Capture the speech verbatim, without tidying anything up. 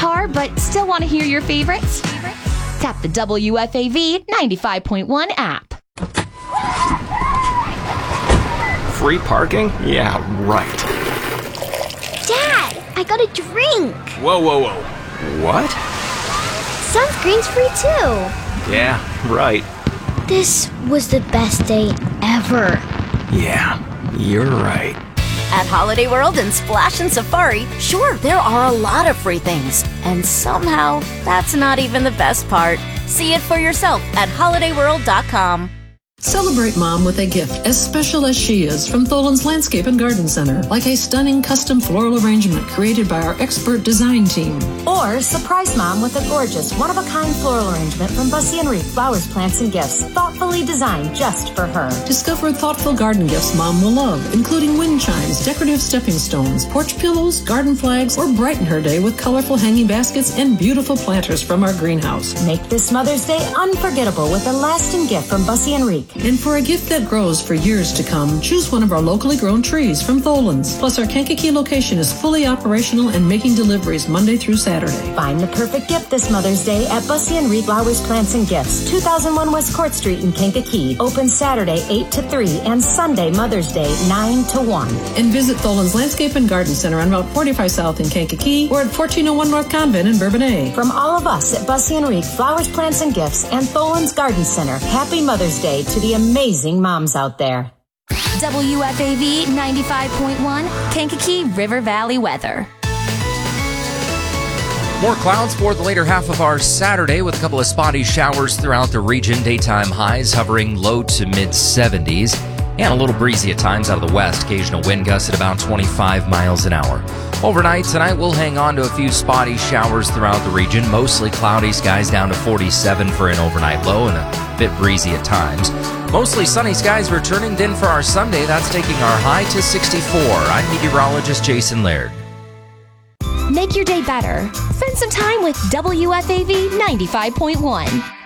car but still want to hear your favorites? Tap the W F A V ninety-five point one app. Free parking? Yeah, right. Dad, I got a drink. Whoa, whoa, whoa. What? Sunscreen's free too. Yeah, right. This was the best day ever. Yeah, you're right. At Holiday World and Splash and Safari, sure, there are a lot of free things. And somehow, that's not even the best part. See it for yourself at holiday world dot com. Celebrate Mom with a gift as special as she is from Tholen's Landscape and Garden Center, like a stunning custom floral arrangement created by our expert design team. Or surprise Mom with a gorgeous one-of-a-kind floral arrangement from Bussy and Reef Flowers, Plants, and Gifts, thoughtfully designed just for her. Discover thoughtful garden gifts Mom will love, including wind chimes, decorative stepping stones, porch pillows, garden flags, or brighten her day with colorful hanging baskets and beautiful planters from our greenhouse. Make this Mother's Day unforgettable with a lasting gift from Bussy and Reef. And for a gift that grows for years to come, choose one of our locally grown trees from Tholen's. Plus, our Kankakee location is fully operational and making deliveries Monday through Saturday. Find the perfect gift this Mother's Day at Bussy and Reed Flowers, Plants, and Gifts, two thousand one West Court Street in Kankakee. Open Saturday eight to three and Sunday Mother's Day nine to one. And visit Tholen's Landscape and Garden Center on Route forty-five South in Kankakee or at fourteen oh one North Convent in Bourbonnais. From all of us at Bussy and Reed Flowers, Plants, and Gifts and Tholen's Garden Center, happy Mother's Day to the amazing moms out there. W F A V ninety-five point one, Kankakee River Valley weather. More clouds for the later half of our Saturday with a couple of spotty showers throughout the region. Daytime highs hovering low to mid seventies. And a little breezy at times out of the west. Occasional wind gusts at about twenty-five miles an hour. Overnight tonight, we'll hang on to a few spotty showers throughout the region. Mostly cloudy, skies down to forty-seven for an overnight low and a bit breezy at times. Mostly sunny skies returning. Then for our Sunday, that's taking our high to sixty-four. I'm meteorologist Jason Laird. Make your day better. Spend some time with W F A V ninety-five point one.